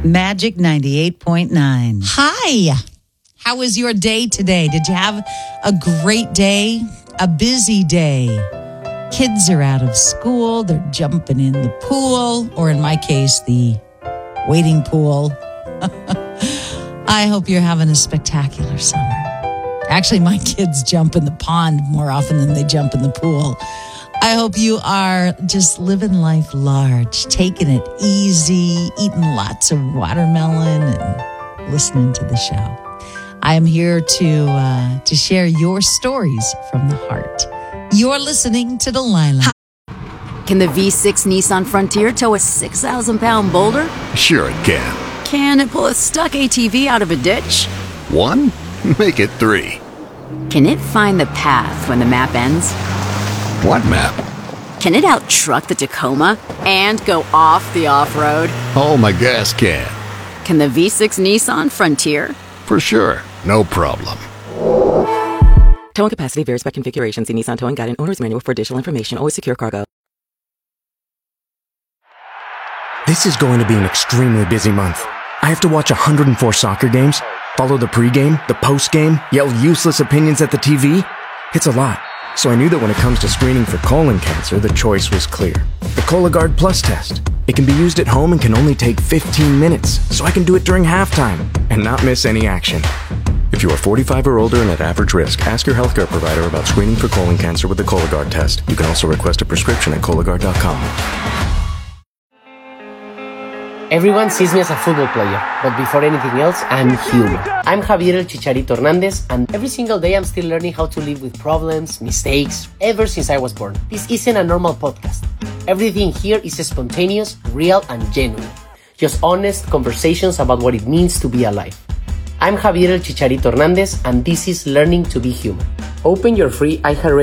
Magic 98.9. Hi. How was your day today? Did you have a great day? A busy day? Kids are out of school. They're jumping in the pool, or in my case, the waiting pool. I hope you're having a spectacular summer. Actually, my kids jump in the pond more often than they jump in the pool. I hope you are just living life large, taking it easy, eating lots of watermelon and listening to the show. I am here to share your stories from the heart. You're listening to Delilah. Can the V6 Nissan Frontier tow a 6,000-pound boulder? Sure it can. Can it pull a stuck ATV out of a ditch? 1? Make it 3. Can it find the path when the map ends? What map? Can it out-truck the Tacoma and go off the off-road? Oh, my gas can. Can the V6 Nissan Frontier? For sure. No problem. Towing capacity varies by configuration. See Nissan Towing Guide and Owner's Manual for additional information. Always secure cargo. This is going to be an extremely busy month. I have to watch 104 soccer games, follow the pregame, the postgame, yell useless opinions at the TV. It's a lot. So I knew that when it comes to screening for colon cancer, the choice was clear. The Cologuard Plus test. It can be used at home and can only take 15 minutes, so I can do it during halftime and not miss any action. If you are 45 or older and at average risk, ask your healthcare provider about screening for colon cancer with the Cologuard test. You can also request a prescription at Cologuard.com. Everyone sees me as a football player, but before anything else, I'm human. I'm Javier El Chicharito Hernandez, and every single day I'm still learning how to live with problems, mistakes, ever since I was born. This isn't a normal podcast. Everything here is spontaneous, real, and genuine. Just honest conversations about what it means to be alive. I'm Javier El Chicharito Hernandez, and this is Learning to be Human. Open your free iHeartRadio